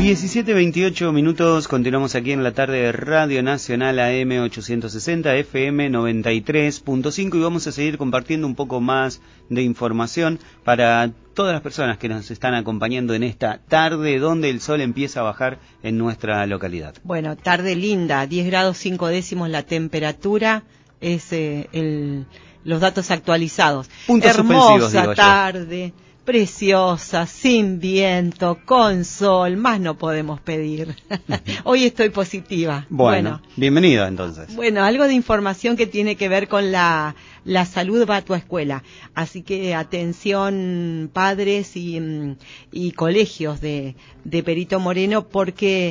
17:28 minutos, continuamos aquí en la tarde de Radio Nacional AM 860, FM 93.5 y vamos a seguir compartiendo un poco más de información para todas las personas que nos están acompañando en esta tarde donde el sol empieza a bajar en nuestra localidad. Bueno, tarde linda, 10 grados 5 décimos la temperatura, es los datos actualizados. Puntos suspensivos, digo yo. Hermosa tarde. Preciosa, sin viento, con sol, más no podemos pedir. Hoy estoy positiva. Bueno, bienvenida entonces. Bueno, algo de información que tiene que ver con la salud va a tu escuela. Así que atención padres y colegios de Perito Moreno, porque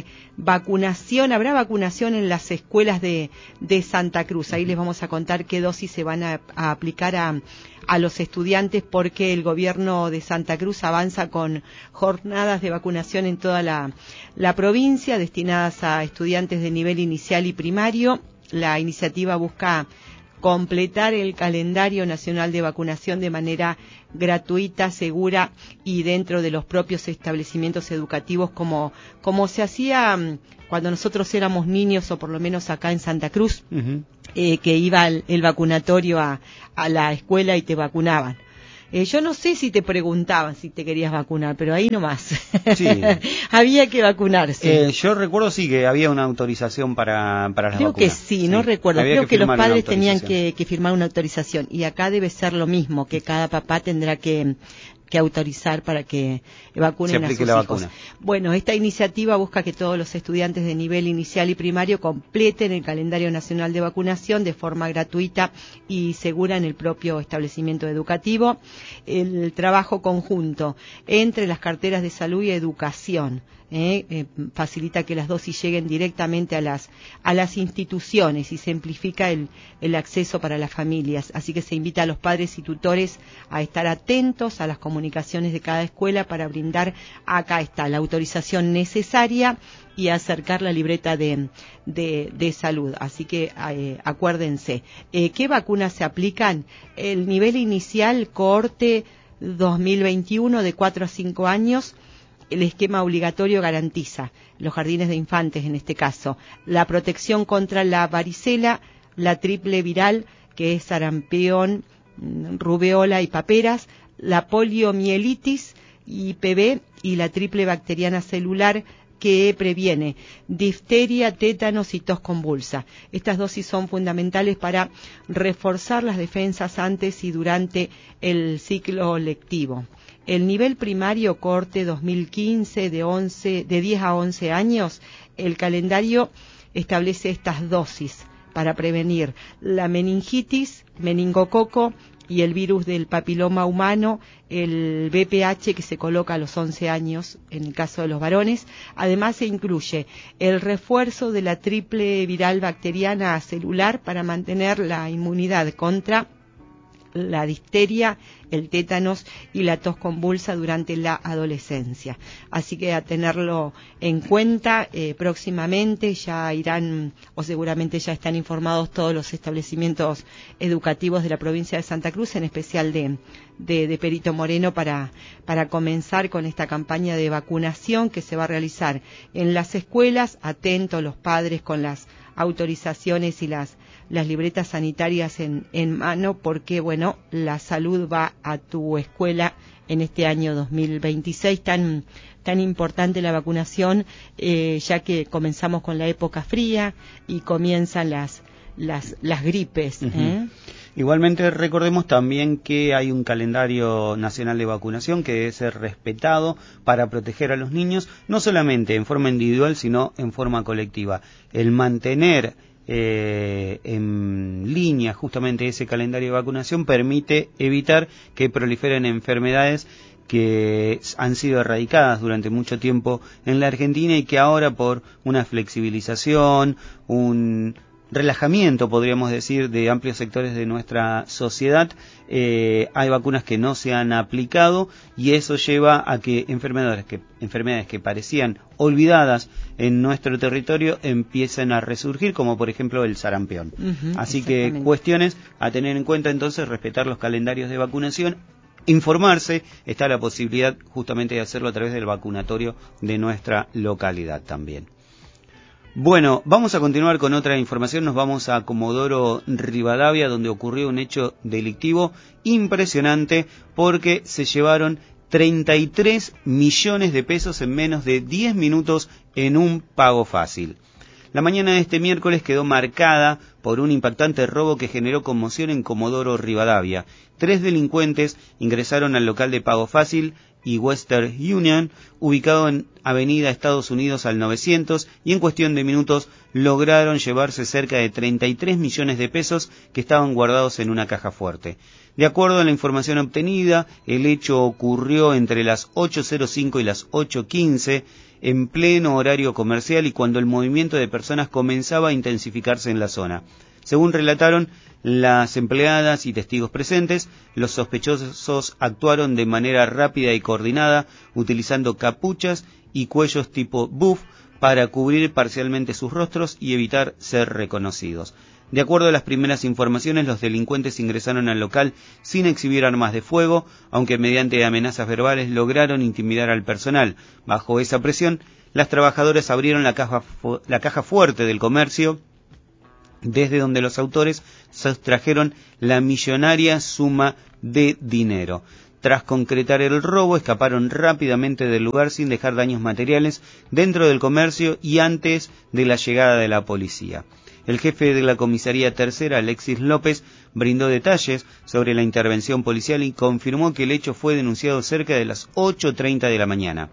habrá vacunación en las escuelas de Santa Cruz. Ahí les vamos a contar qué dosis se van a aplicar a los estudiantes, porque el gobierno de Santa Cruz avanza con jornadas de vacunación en toda la provincia destinadas a estudiantes de nivel inicial y primario. La iniciativa busca completar el calendario nacional de vacunación de manera gratuita, segura y dentro de los propios establecimientos educativos, como se hacía cuando nosotros éramos niños, o por lo menos acá en Santa Cruz, que iba el vacunatorio a la escuela y te vacunaban. Yo no sé si te preguntaban si te querías vacunar, pero ahí nomás. Sí. Había que vacunarse. Yo recuerdo sí que había una autorización para las vacunas. Creo que sí, no recuerdo. Creo que los padres tenían que firmar una autorización. Y acá debe ser lo mismo, que cada papá tendrá que autorizar para que vacunen a sus hijos. Vacuna. Bueno, esta iniciativa busca que todos los estudiantes de nivel inicial y primario completen el calendario nacional de vacunación de forma gratuita y segura en el propio establecimiento educativo. El trabajo conjunto entre las carteras de salud y educación facilita que las dosis lleguen directamente a las instituciones y simplifica el acceso para las familias. Así que se invita a los padres y tutores a estar atentos a las comunicaciones de cada escuela para brindar, acá está, la autorización necesaria y acercar la libreta de salud. Así que acuérdense. ¿Qué vacunas se aplican? El nivel inicial, cohorte 2021 de 4 a 5 años. El esquema obligatorio garantiza, los jardines de infantes en este caso, la protección contra la varicela, la triple viral, que es sarampión, rubeola y paperas, la poliomielitis, IPV y la triple bacteriana celular, que previene difteria, tétanos y tos convulsa. Estas dosis son fundamentales para reforzar las defensas antes y durante el ciclo lectivo. El nivel primario, cohorte 2015 de 10 a 11 años, el calendario establece estas dosis para prevenir la meningitis, meningococo y el virus del papiloma humano, el VPH que se coloca a los 11 años en el caso de los varones. Además se incluye el refuerzo de la triple viral bacteriana celular para mantener la inmunidad contra la difteria, el tétanos y la tos convulsa durante la adolescencia. Así que a tenerlo en cuenta. Próximamente ya irán, o seguramente ya están informados todos los establecimientos educativos de la provincia de Santa Cruz, en especial de Perito Moreno, para comenzar con esta campaña de vacunación que se va a realizar en las escuelas. Atentos los padres con las autorizaciones y las libretas sanitarias en mano, porque bueno, la salud va a tu escuela en este año 2026, tan importante la vacunación, ya que comenzamos con la época fría y comienzan las gripes. Igualmente recordemos también que hay un calendario nacional de vacunación que debe ser respetado para proteger a los niños, no solamente en forma individual, sino en forma colectiva. El mantener en línea justamente ese calendario de vacunación permite evitar que proliferen enfermedades que han sido erradicadas durante mucho tiempo en la Argentina y que ahora, por una flexibilización, un relajamiento, podríamos decir, de amplios sectores de nuestra sociedad, hay vacunas que no se han aplicado, y eso lleva a que enfermedades que parecían olvidadas en nuestro territorio empiecen a resurgir, como por ejemplo el sarampión. Así que cuestiones a tener en cuenta entonces: respetar los calendarios de vacunación informarse, está la posibilidad justamente de hacerlo a través del vacunatorio de nuestra localidad también. Bueno, vamos a continuar con otra información, nos vamos a Comodoro Rivadavia, donde ocurrió un hecho delictivo impresionante porque se llevaron 33 millones de pesos en menos de 10 minutos en un pago fácil. La mañana de este miércoles quedó marcada por un impactante robo que generó conmoción en Comodoro Rivadavia. 3 delincuentes ingresaron al local de pago fácil y Western Union, ubicado en Avenida Estados Unidos al 900, y en cuestión de minutos lograron llevarse cerca de 33 millones de pesos que estaban guardados en una caja fuerte. De acuerdo a la información obtenida, el hecho ocurrió entre las 8:05 y las 8:15, en pleno horario comercial y cuando el movimiento de personas comenzaba a intensificarse en la zona. Según relataron las empleadas y testigos presentes, los sospechosos actuaron de manera rápida y coordinada, utilizando capuchas y cuellos tipo buff para cubrir parcialmente sus rostros y evitar ser reconocidos. De acuerdo a las primeras informaciones, los delincuentes ingresaron al local sin exhibir armas de fuego, aunque mediante amenazas verbales lograron intimidar al personal. Bajo esa presión, las trabajadoras abrieron la caja fuerte del comercio, desde donde los autores sustrajeron la millonaria suma de dinero. Tras concretar el robo, escaparon rápidamente del lugar sin dejar daños materiales dentro del comercio y antes de la llegada de la policía. El jefe de la comisaría tercera, Alexis López, brindó detalles sobre la intervención policial y confirmó que el hecho fue denunciado cerca de las 8:30 de la mañana.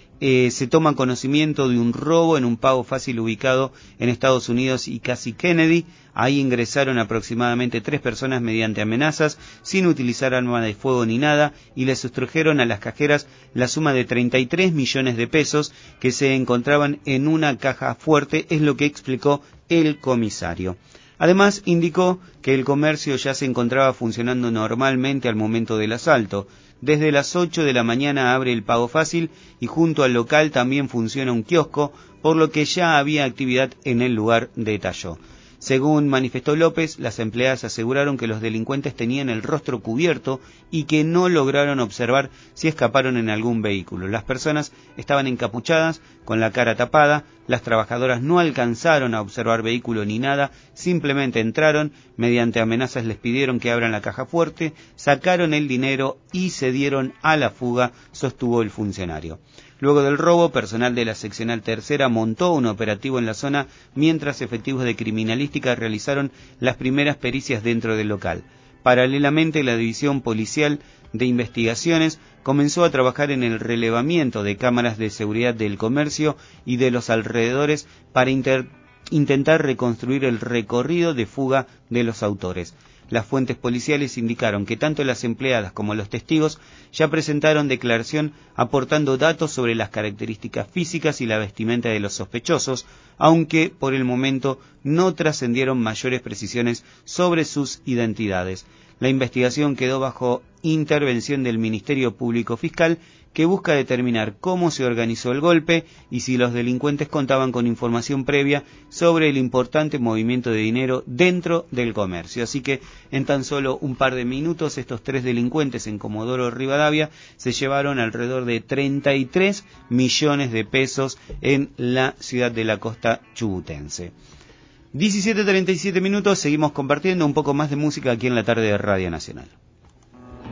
Se toma conocimiento de un robo en un pago fácil ubicado en Estados Unidos y Casi Kennedy. Ahí ingresaron aproximadamente 3 personas mediante amenazas, sin utilizar arma de fuego ni nada, y le sustrajeron a las cajeras la suma de 33 millones de pesos que se encontraban en una caja fuerte, es lo que explicó el comisario. Además, indicó que el comercio ya se encontraba funcionando normalmente al momento del asalto. Desde las 8 de la mañana abre el pago fácil y junto al local también funciona un kiosco, por lo que ya había actividad en el lugar, detalló. Según manifestó López, las empleadas aseguraron que los delincuentes tenían el rostro cubierto y que no lograron observar si escaparon en algún vehículo. Las personas estaban encapuchadas, con la cara tapada, las trabajadoras no alcanzaron a observar vehículo ni nada, simplemente entraron, mediante amenazas les pidieron que abran la caja fuerte, sacaron el dinero y se dieron a la fuga, sostuvo el funcionario. Luego del robo, personal de la seccional tercera montó un operativo en la zona mientras efectivos de criminalística realizaron las primeras pericias dentro del local. Paralelamente, la División Policial de Investigaciones comenzó a trabajar en el relevamiento de cámaras de seguridad del comercio y de los alrededores para intentar reconstruir el recorrido de fuga de los autores. Las fuentes policiales indicaron que tanto las empleadas como los testigos ya presentaron declaración aportando datos sobre las características físicas y la vestimenta de los sospechosos, aunque por el momento no trascendieron mayores precisiones sobre sus identidades. La investigación quedó bajo intervención del Ministerio Público Fiscal, que busca determinar cómo se organizó el golpe y si los delincuentes contaban con información previa sobre el importante movimiento de dinero dentro del comercio. Así que en tan solo un par de minutos estos 3 delincuentes en Comodoro Rivadavia se llevaron alrededor de 33 millones de pesos en la ciudad de la costa chubutense. 17:37 minutos, seguimos compartiendo un poco más de música aquí en la tarde de Radio Nacional.